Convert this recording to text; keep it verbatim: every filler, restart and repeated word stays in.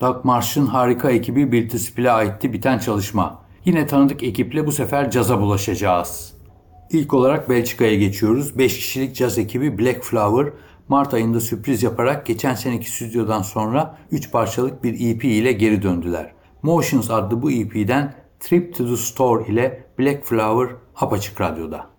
Doug Marsh'ın harika ekibi Built to Spill'e aitti biten çalışma. Yine tanıdık ekiple bu sefer caza bulaşacağız. İlk olarak Belçika'ya geçiyoruz. beş kişilik caz ekibi Black Flower, Mart ayında sürpriz yaparak geçen seneki stüdyodan sonra üç parçalık bir E P ile geri döndüler. Motions adlı bu E P'den Trip to the Store ile Black Flower Apaçık Radyo'da.